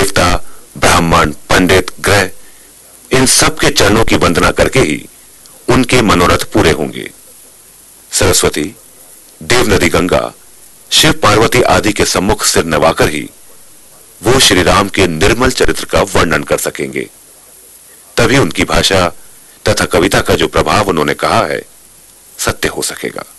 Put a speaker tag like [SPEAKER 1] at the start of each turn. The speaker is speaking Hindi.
[SPEAKER 1] देवता, ब्राह्मण, पंडित, ग्रह, इन सब के चरणों की वंदना करके ही उनके मनोरथ पूरे होंगे। सरस्वती, देव नदी गंगा, शिव पार्वती आदि के सम्मुख सिर नवाकर ही वो श्री राम के निर्मल चरित्र का वर्णन कर सकेंगे। तभी उनकी भाषा तथा कविता का जो प्रभाव उन्होंने कहा है सत्य हो सकेगा।